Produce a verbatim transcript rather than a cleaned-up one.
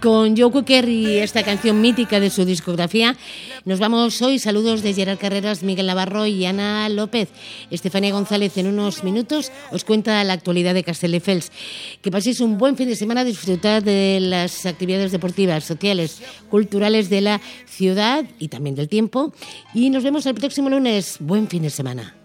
Con Joe Cocker y esta canción mítica de su discografía, nos vamos hoy. Saludos de Gerard Carreras, Miguel Navarro y Ana López. Estefanía González en unos minutos os cuenta la actualidad de Castelldefels. Que paséis un buen fin de semana, disfrutad de las actividades deportivas, sociales, culturales de la ciudad y también del tiempo. Y nos vemos el próximo lunes. Buen fin de semana.